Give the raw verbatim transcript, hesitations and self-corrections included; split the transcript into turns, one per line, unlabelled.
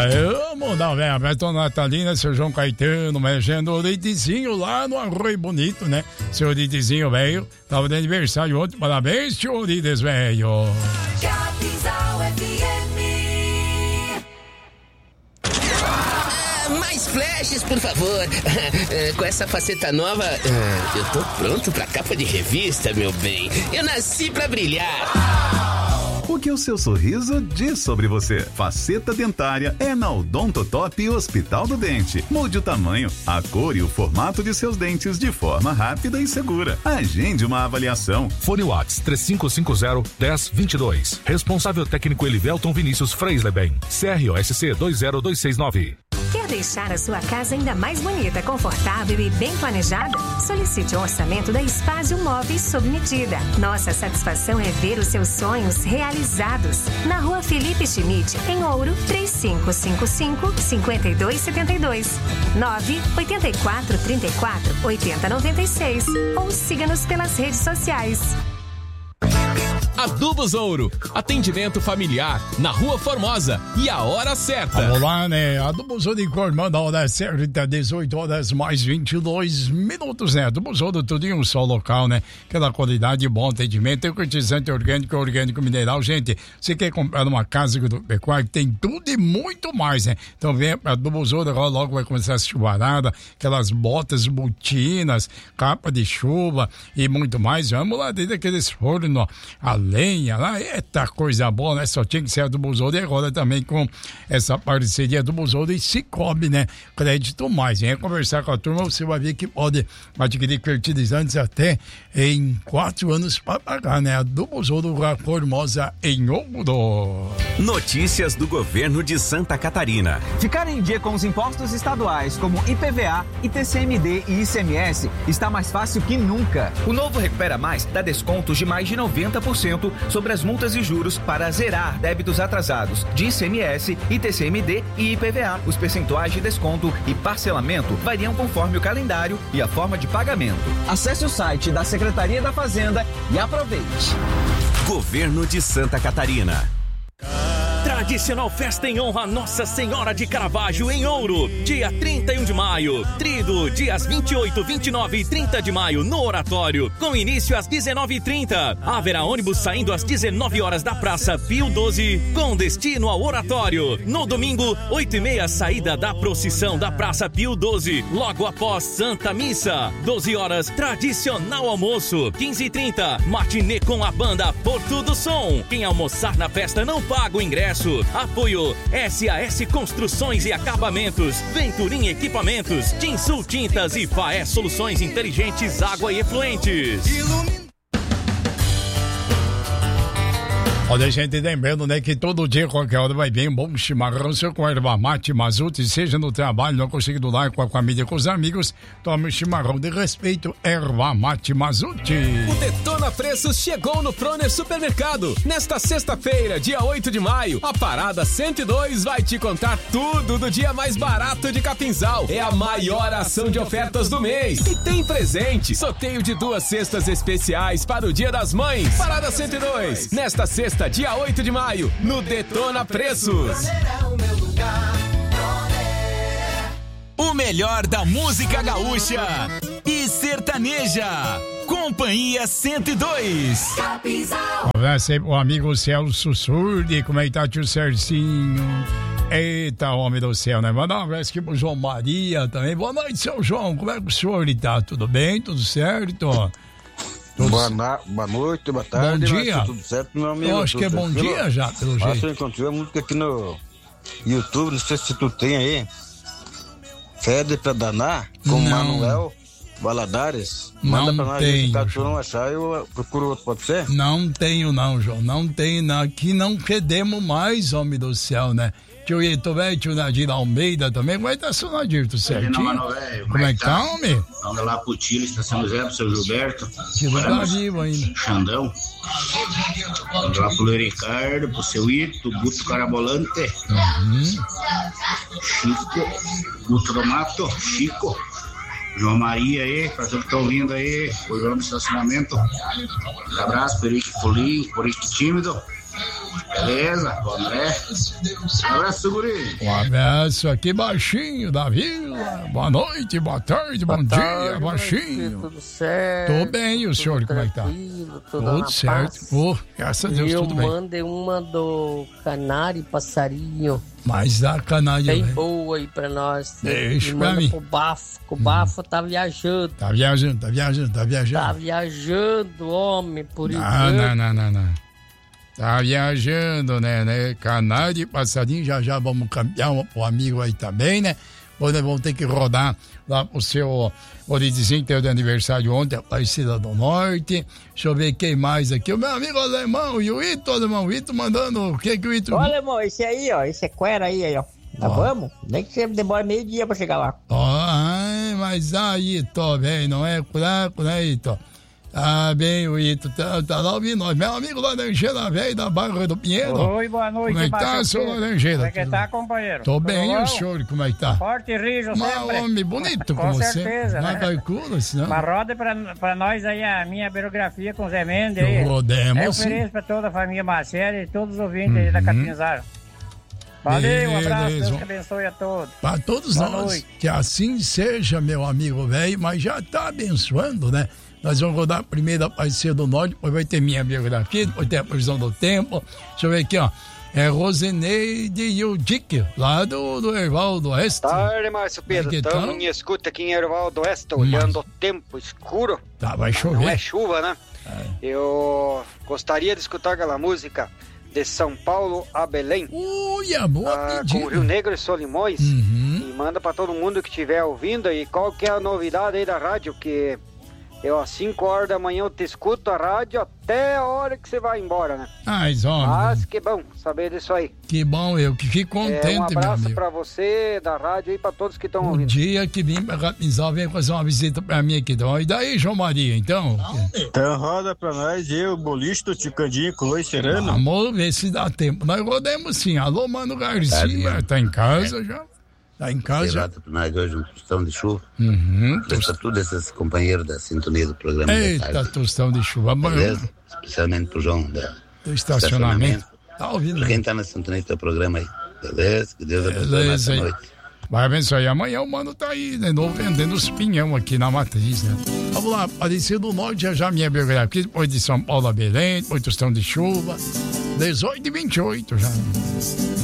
Vamos dar uma festa natalina, seu João Caetano, mexendo o Lidizinho lá no Arroio Bonito, né? Seu Lidizinho velho, tava de aniversário ontem, parabéns, tio Lides velho.
Capinzal F M.
Ah, mais flashes, por favor. Com essa faceta nova, eu tô pronto pra capa de revista, meu bem. Eu nasci pra brilhar.
O que o seu sorriso diz sobre você? Faceta dentária é na Odontotop Hospital do Dente. Mude o tamanho, a cor e o formato de seus dentes de forma rápida e segura. Agende uma avaliação.
Fone Whats três cinco cinco zero, um zero dois dois. Responsável técnico Elivelton Vinícius Freisleben. C R O S C dois zero dois seis nove.
Quer deixar a sua casa ainda mais bonita, confortável e bem planejada? Solicite um orçamento da Espásio Móveis sob medida. Nossa satisfação é ver os seus sonhos realizados. Na Rua Felipe Schmidt, em Ouro, três cinco cinco cinco, cinco dois sete dois, nove oito quatro três quatro oito zero nove seis ou siga-nos pelas redes sociais.
Adubos Ouro, atendimento familiar na Rua Formosa e a hora certa.
Vamos lá, né? Adubos Ouro informando a hora certa, dezoito horas mais vinte e dois minutos, né? Adubos Ouro, tudo em um só local, né? Aquela qualidade, bom atendimento, tem fertilizante orgânico, orgânico mineral. Gente, você quer comprar uma casa agropecuária, tem tudo e muito mais, né? Então vem para Adubos Ouro, agora logo vai começar a chuvarada, aquelas botas, botinas, capa de chuva e muito mais. Vamos lá, desde aqueles fornos, a lenha lá, eita coisa boa, né? Só tinha que ser a do Buzouro e agora também com essa parceria do Buzouro e Cicobi, né? Crédito mais, hein? Conversar com a turma, você vai ver que pode adquirir fertilizantes até em quatro anos para pagar, né? A do Buzouro, a Formosa em Ouro.
Notícias do governo de Santa Catarina.
Ficar em dia com os impostos estaduais como I P V A, I T C M D e I C M S está mais fácil que nunca.
O novo Recupera Mais dá descontos de mais de noventa por cento sobre as multas e juros para zerar débitos atrasados de I C M S, I T C M D e I P V A. Os percentuais de desconto e parcelamento variam conforme o calendário e a forma de pagamento.
Acesse o site da Secretaria da Fazenda e aproveite.
Governo de Santa Catarina.
Tradicional festa em honra a Nossa Senhora de Caravaggio em Ouro, dia trinta e um de maio. Trido, dias vinte e oito, vinte e nove e trinta de maio no Oratório, com início às dezenove e trinta. Haverá ônibus saindo às dezenove horas da Praça Pio doze, com destino ao Oratório. No domingo, oito e meia, saída da procissão da Praça Pio doze, logo após Santa Missa. doze horas, tradicional almoço. quinze e trinta, matinê com a banda Porto do Som. Quem almoçar na festa não paga o ingresso. Apoio S A S Construções e Acabamentos, Venturim Equipamentos, Tinsul Tintas e Faé Soluções Inteligentes Água e Efluentes. Ilumina...
Olha, gente, lembrando, né, que todo dia, qualquer hora, vai bem um bom chimarrão, seu com erva mate, Mazute, seja no trabalho, não consigo do lar, com a família, com os amigos, tome chimarrão de respeito, erva mate, Mazute.
O Detona Preços chegou no Froner Supermercado. Nesta sexta-feira, dia oito de maio, a Parada cento e dois vai te contar tudo do dia mais barato de Capinzal. É a maior ação de ofertas do mês. E tem presente, sorteio de duas cestas especiais para o Dia das Mães. Parada cento e dois, nesta sexta, dia oito de maio, no Detona Preços.
O melhor da música gaúcha e sertaneja. Companhia cento e dois.
Conversa aí com o amigo Celso Surdi, como é que tá, tio Cercinho? Eita, homem do céu, né? Manda um abraço aqui pro João Maria também. Boa noite, seu João, como é que o senhor está? Tudo bem? Tudo certo?
Boa, na, boa noite, boa tarde.
Bom dia.
Tudo certo, meu amigo?
Eu acho que é bom dia já, pelo jeito.
Acho que eu encontrei a música aqui no YouTube, não sei se tu tem aí. Fede pra danar, com não. Manuel Valadares. Manda
não
pra nós,
tenho,
se tu não achar, eu procuro outro, pode ser?
Não tenho não, João, não tenho não. Aqui não quedemos mais, homem do céu, né? Tio Ito, velho, tio Nadir Almeida também. Como é que tá, seu Nadir, tu certinho?
Mano, véio,
como é que tá, homem?
Vamos lá pro Tile, está São José, pro seu Gilberto.
Tio tá vivo ainda.
Xandão. Vamos lá pro Ricardo, pro seu Ito, Guto Carabolante.
Uhum.
Chico, Guto Domato, Chico. João Maria aí, pra todos que estão vindo aí, o João do estacionamento. Um abraço, Perique Folim, Perique Tímido. Beleza, o André. Um abraço, guri.
Um abraço aqui, baixinho da vila. Boa noite, boa tarde, bom dia,
tarde,
baixinho.
Tudo certo.
Tô bem, e o senhor, como é que tá?
Tudo,
Tudo certo. Oh, graças a Deus,
eu
tudo bem.
Eu mandei uma do canário e passarinho.
Mas a canário,
bem
né?
boa aí pra nós.
Deixa
me
pra
manda
mim.
pro Bafo, que o Bafo tá viajando.
Tá viajando, tá viajando, tá viajando.
Tá viajando, homem, por isso.
Não, não, não, não, não. Tá viajando, né, né? Canário e passarinho, já já vamos cambiar um, um amigo aí também, né? Nós vamos ter que rodar lá pro seu Oridizinho, que teve aniversário ontem, Aparecida do Norte. Deixa eu ver quem mais aqui. O meu amigo alemão, e o Ito, alemão. O Ito mandando o que que o Ito...
Ô, alemão, esse aí, ó, esse é Quera aí, aí, ó. Tá, vamos? Nem que você demore meio dia pra chegar lá.
Ó, ai, mas aí, Ito, velho, não é curaco, né, Ito? Ah, bem, o Ito tá, tá lá ouvindo nós. Meu amigo Laranjeira, velho, da Barra do Pinheiro.
Oi, boa noite,
como é que tá, seu Laranjeira?
Como é que tá, companheiro?
Tô bem, e
bom?
o senhor, como é que tá?
Forte e rijo
Mas
sempre.
homem bonito
Com
como você.
certeza,
Não
né?
vai culo, senão...
Mas roda pra, pra nós aí a minha biografia com o Zé Mendes aí.
Rodemos,
Eu
sim.
ofereço pra toda a família Marcelo e todos os ouvintes aí da Capinzara. Valeu, um abraço,
Beleza.
Deus que abençoe a todos.
Para todos
Boa
nós,
noite.
que assim seja, meu amigo velho, mas já tá abençoando, né? Nós vamos rodar primeiro a Aparecida do Norte, depois vai ter minha biografia, depois tem a previsão do tempo. Deixa eu ver aqui, ó. É Roseneide e o Dick, lá do, do Erval do Oeste.
Tarde, Márcio Pedro.
Como é que
Estamos
tá?
em escuta aqui em Erval do Oeste, olhando o tempo escuro.
Tá, vai
Mas
chover.
Não é chuva, né? Eu gostaria de escutar aquela música de São Paulo a Belém.
Ui, a boa
ah,
pedida.
com Rio Negro e Solimões.
Uhum.
E manda pra todo mundo que estiver ouvindo. E qual que é a novidade aí da rádio? Que eu às cinco horas da manhã eu te escuto a rádio até a hora que você vai embora, né?
Mas, homem,
Mas que bom saber disso aí.
que bom, eu que fico contente,
é, um
meu
abraço
amigo.
pra você, da rádio e pra todos que estão
O
ouvindo.
dia que vim pra Capinzal, vem fazer uma visita pra mim aqui. Então, e daí, João Maria, então?
Então roda pra nós, eu, Bolisto, Ticandinho, Cloi Serano.
Vamos ver se dá tempo. Nós rodemos sim. Alô, Mano Garcia,
Tarde, mano.
tá em casa já? Tá em casa já?
Levanta para nós hoje um tostão de chuva.
Uhum.
Para todos esses companheiros da sintonia do programa.
Eita,
da tarde.
tostão de chuva.
Beleza? Especialmente pro João da,
Do estacionamento. Tá ouvindo?
Pra quem tá na sintonia do teu programa aí. Beleza? Que Deus abençoe
Beleza
nessa
aí.
noite.
Vai abençoar. E amanhã o Mano tá aí de novo vendendo os pinhão aqui na matriz, né? Vamos lá, Aparecida do Norte, já já minha biografia, depois de São Paulo a Belém, depois tostão de chuva. dezoito e vinte e oito já.